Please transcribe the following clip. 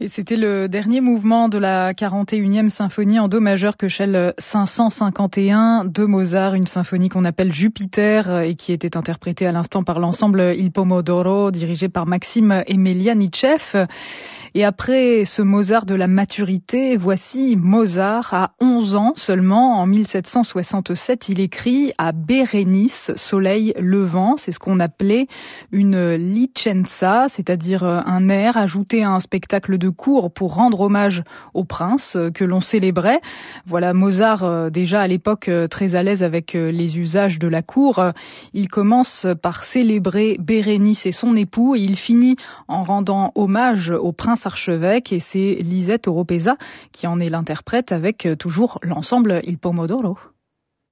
Et c'était le dernier mouvement de la 41e symphonie en do majeur Köchel 551 de Mozart, une symphonie qu'on appelle Jupiter et qui était interprétée à l'instant par l'ensemble Il Pomodoro dirigé par Maxime Emelianitchev. Et après ce Mozart de la maturité, voici Mozart à 11 ans seulement. En 1767, il écrit à Bérénice, soleil levant. C'est ce qu'on appelait une licenza, c'est-à-dire un air ajouté à un spectacle de cour pour rendre hommage au prince que l'on célébrait. Voilà Mozart déjà à l'époque très à l'aise avec les usages de la cour. Il commence par célébrer Bérénice et son époux et il finit en rendant hommage au prince archevêque et c'est Lisette Oropesa qui en est l'interprète avec toujours l'ensemble Il Pomodoro.